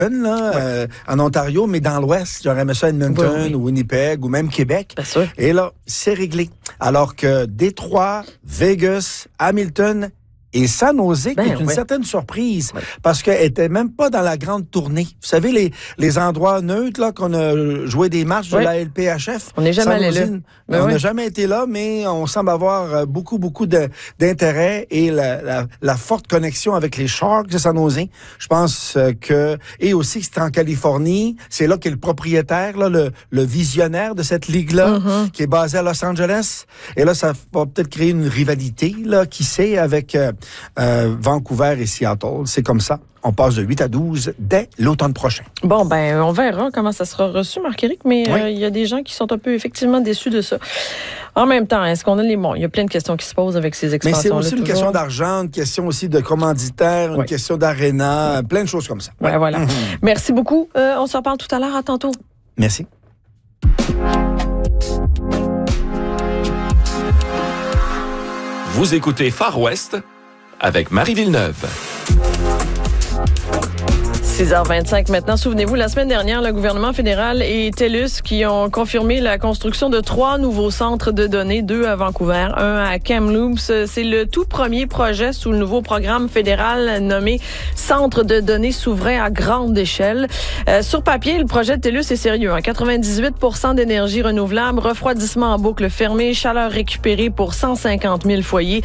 là, en Ontario, mais dans l'Ouest. J'aurais aimé ça Edmonton ou Winnipeg ou même Québec. Bien sûr. Et là, c'est réglé. Alors que Détroit, Vegas, Hamilton et San Jose, qui est une certaine surprise, parce qu'elle était même pas dans la grande tournée. Vous savez, les endroits neutres, là, qu'on a joué des matchs de la LPHF. On n'est jamais allé là. On n'a jamais été là, mais on semble avoir beaucoup d'intérêt et la forte connexion avec les Sharks de San Jose. Je pense que... Et aussi que c'est en Californie. C'est là qu'est le propriétaire, là, le visionnaire de cette ligue-là, qui est basé à Los Angeles. Et là, ça va peut-être créer une rivalité, là, qui sait, avec... Vancouver et Seattle. C'est comme ça. On passe de 8 à 12 dès l'automne prochain. Bon, on verra comment ça sera reçu, Marc-Éric, mais il y a des gens qui sont un peu effectivement déçus de ça. En même temps, est-ce qu'on a les mots? Il y a plein de questions qui se posent avec ces expansions-là. Mais c'est aussi une question d'argent, une question aussi de commanditaire, une question d'aréna, plein de choses comme ça. Voilà. Merci beaucoup. On se reparle tout à l'heure. À tantôt. Merci. Vous écoutez Far West avec Marie Villeneuve. 6h25 maintenant. Souvenez-vous, la semaine dernière, le gouvernement fédéral et TELUS qui ont confirmé la construction de 3 nouveaux centres de données, 2 à Vancouver, 1 à Kamloops. C'est le tout premier projet sous le nouveau programme fédéral nommé Centre de données souverain à grande échelle. Sur papier, le projet de TELUS est sérieux. 98% d'énergie renouvelable, refroidissement en boucle fermée, chaleur récupérée pour 150 000 foyers.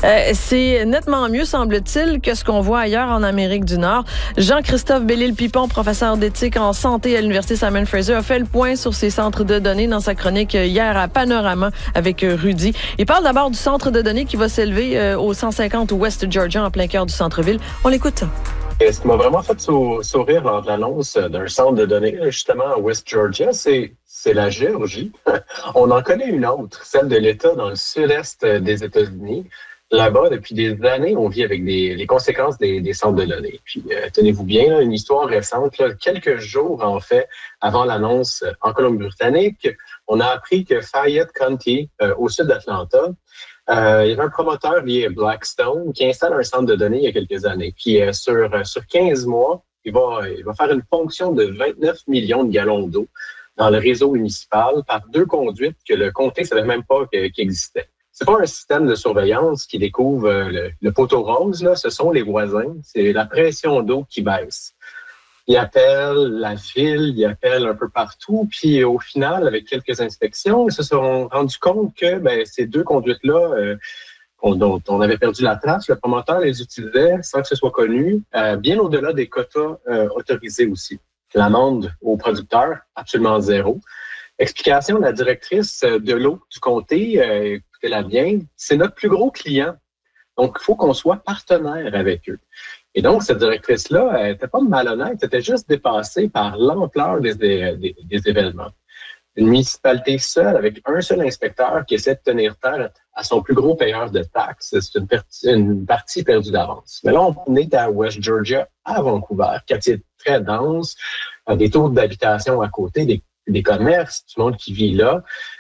C'est nettement mieux, semble-t-il, que ce qu'on voit ailleurs en Amérique du Nord. Jean-Christophe Bellil-Pipon, professeur d'éthique en santé à l'Université Simon Fraser, a fait le point sur ces centres de données dans sa chronique hier à Panorama avec Rudy. Il parle d'abord du centre de données qui va s'élever au 150 West Georgia, en plein cœur du centre-ville. On l'écoute. Et ce qui m'a vraiment fait sourire lors de l'annonce d'un centre de données, justement, à West Georgia, c'est la Géorgie. On en connaît une autre, celle de l'État dans le sud-est des États-Unis. Là-bas, depuis des années, on vit avec les conséquences des centres de données. Puis, tenez-vous bien, là, une histoire récente, là, quelques jours, en fait, avant l'annonce en Colombie-Britannique, on a appris que Fayette County, au sud d'Atlanta, il y avait un promoteur lié à Blackstone qui installe un centre de données il y a quelques années. Puis, sur 15 mois, il va faire une ponction de 29 millions de gallons d'eau dans le réseau municipal par 2 conduites que le comté ne savait même pas qui existaient. C'est pas un système de surveillance qui découvre le poteau rose, là. Ce sont les voisins. C'est la pression d'eau qui baisse. Ils appellent la ville, ils appellent un peu partout. Puis au final, avec quelques inspections, ils se sont rendus compte que ces 2 conduites-là, dont on avait perdu la trace, le promoteur les utilisait sans que ce soit connu, bien au-delà des quotas autorisés aussi. L'amende aux producteurs, absolument 0. Explication de la directrice de l'eau du comté, écoutez-la bien, c'est notre plus gros client. Donc, il faut qu'on soit partenaire avec eux. Et donc, cette directrice-là, elle n'était pas malhonnête, elle était juste dépassée par l'ampleur des événements. Une municipalité seule, avec un seul inspecteur qui essaie de tenir tête à son plus gros payeur de taxes, c'est une partie perdue d'avance. Mais là, on est à West Georgia, à Vancouver, quartier très dense, des taux d'habitation à côté, des commerces, du monde qui vit là.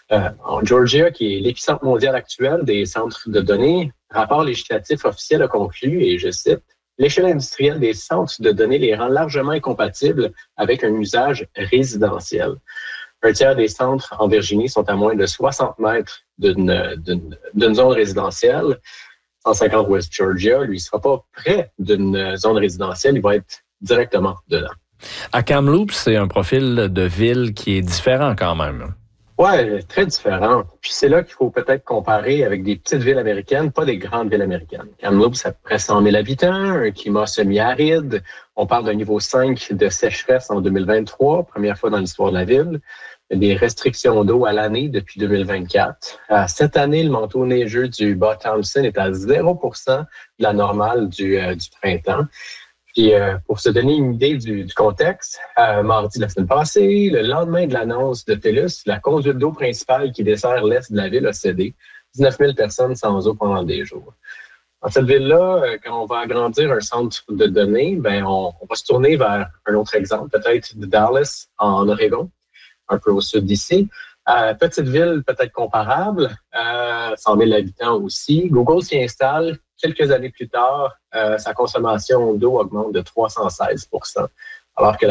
En Georgia, qui est l'épicentre mondial actuel des centres de données, rapport législatif officiel a conclu, et je cite, « L'échelle industrielle des centres de données les rend largement incompatibles avec un usage résidentiel. » Un tiers des centres en Virginie sont à moins de 60 mètres d'une zone résidentielle. 150 West Georgia, lui, il ne sera pas près d'une zone résidentielle, il va être directement dedans. À Kamloops, c'est un profil de ville qui est différent quand même. Oui, très différent. Puis c'est là qu'il faut peut-être comparer avec des petites villes américaines, pas des grandes villes américaines. Kamloops, c'est à peu près 100 000 habitants, un climat semi-aride. On parle d'un niveau 5 de sécheresse en 2023, première fois dans l'histoire de la ville. Des restrictions d'eau à l'année depuis 2024. Cette année, le manteau neigeux du Bas-Thompson est à 0% de la normale du printemps. Puis, pour se donner une idée du contexte, mardi de la semaine passée, le lendemain de l'annonce de TELUS, la conduite d'eau principale qui dessert l'est de la ville a cédé. 19 000 personnes sans eau pendant des jours. Dans cette ville-là, quand on va agrandir un centre de données, on va se tourner vers un autre exemple, peut-être de Dallas, en Oregon, un peu au sud d'ici. Petite ville peut-être comparable, 100 000 habitants aussi. Google s'y installe. Quelques années plus tard, sa consommation d'eau augmente de 316 %, alors que